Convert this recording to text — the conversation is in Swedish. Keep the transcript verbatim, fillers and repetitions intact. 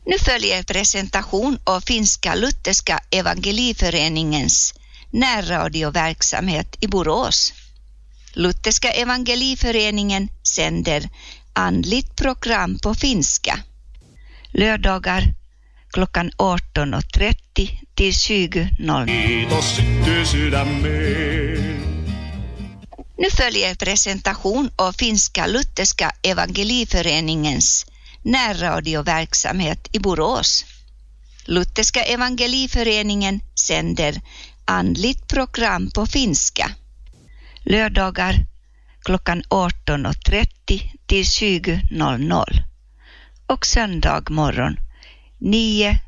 Nu följer presentation av finska lutherska evangeliföreningens närradioverksamhet i Borås. Lutherska evangeliföreningen sänder andligt program på finska. Lördagar klockan arton och trettio till tjugo noll noll. Nu följer presentation av finska lutherska evangeliföreningens närradioverksamhet i Borås. Lutherska evangeliföreningen sänder andligt program på finska. Lördagar klockan arton och trettio till tjugo noll noll och söndag morgon nio